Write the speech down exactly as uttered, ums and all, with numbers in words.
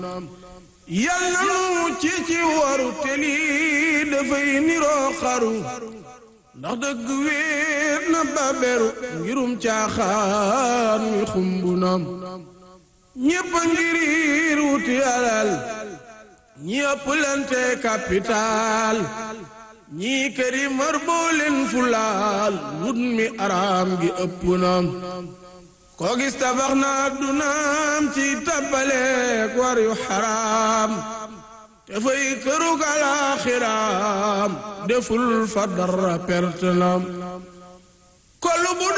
yal na nu ci ci waru te lii dafay niroo xaru ndax dëgg wéet na baberu ngirum caaxaan wi xumbu nam ñépp a ngiriir wuti alal ñi ëpp lante capital ñii këri mar boo leen fulaal wut mi araam gi ëpp nam koo gis tabax na addunaam ci tabbaleek war yu xaraam te fay kërug alaaxiraam deful fa dara perte nam kollu bu